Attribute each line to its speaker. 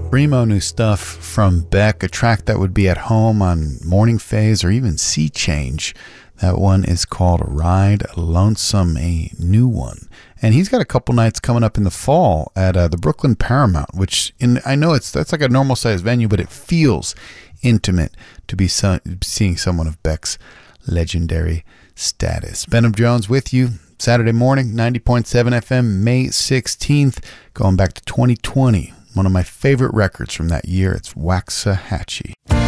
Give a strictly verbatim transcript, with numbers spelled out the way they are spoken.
Speaker 1: Bremo new stuff from Beck, a track that would be at home on Morning Phase or even Sea Change. That one is called Ride Lonesome, a new one. And he's got a couple nights coming up in the fall at uh, the Brooklyn Paramount, which in I know it's that's like a normal sized venue, but it feels intimate to be so, seeing someone of Beck's legendary status. Benham Jones with you Saturday morning, ninety point seven F M, May sixteenth, going back to twenty twenty. One of my favorite records from that year, it's Waxahachie.